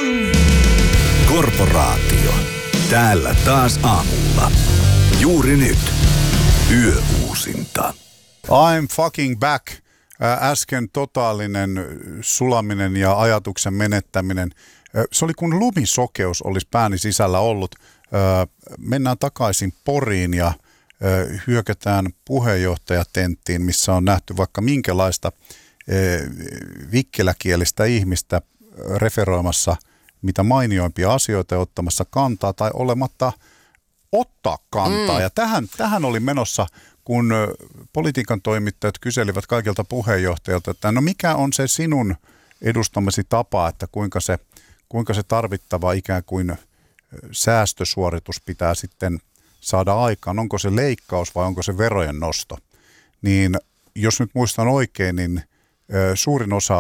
Korporaatio. Täällä taas aamulla. Juuri nyt. Yöuusinta. I'm fucking back. Äsken totaalinen sulaminen ja ajatuksen menettäminen. Se oli kuin lumisokeus olisi pääni sisällä ollut. Mennään takaisin Poriin ja hyökätään puheenjohtajatenttiin, missä on nähty vaikka minkälaista vikkeläkielistä ihmistä referoimassa mitä mainioimpia asioita ja ottamassa kantaa tai olematta ottaa kantaa. Ja tähän oli menossa, kun politiikan toimittajat kyselivät kaikilta puheenjohtajilta, että no mikä on se sinun edustamasi tapa, että kuinka se tarvittava ikään kuin säästösuoritus pitää sitten saada aikaan. Onko se leikkaus vai onko se verojen nosto? Niin jos nyt muistan oikein, niin suurin osa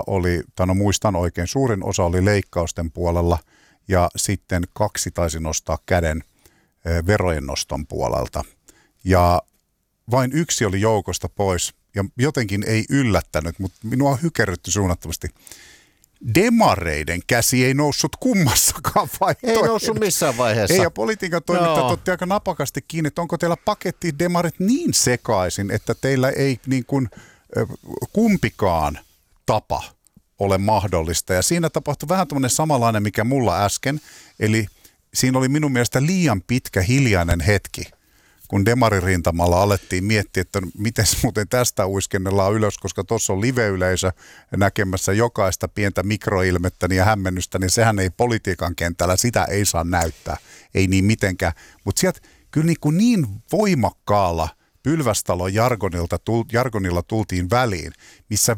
oli leikkausten puolella ja sitten 2 taisi nostaa käden verojen noston puolelta. Ja vain 1 oli joukosta pois ja jotenkin ei yllättänyt, mutta minua on hykerrytty suunnattomasti. Demareiden käsi ei noussut kummassakaan vaihtoehdossa. Ei noussut missään vaiheessa. Ei, ja politiikan toimittajat otti aika napakasti kiinni, että onko teillä paketti demarit niin sekaisin, että teillä ei niin kuin kumpikaan tapa ole mahdollista. Ja siinä tapahtui vähän tämmöinen samanlainen, mikä mulla äsken. Eli siinä oli minun mielestä liian pitkä hiljainen hetki, kun demaririntamalla alettiin miettiä, että miten muuten tästä uiskennellaan ylös, koska tuossa on live-yleisö näkemässä jokaista pientä mikroilmettä ja hämmennystä, niin sehän ei politiikan kentällä, sitä ei saa näyttää, ei niin mitenkään. Mutta sieltä kyllä niin voimakkaalla Pylvästalon jargonilla tultiin väliin, missä